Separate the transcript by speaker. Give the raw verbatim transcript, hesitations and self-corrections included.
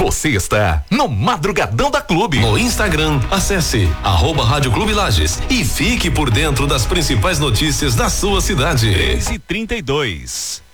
Speaker 1: Você está no Madrugadão da Clube.
Speaker 2: No Instagram, acesse arroba Rádio Clube Lages e fique por dentro das principais notícias da sua cidade.
Speaker 1: três e trinta e dois.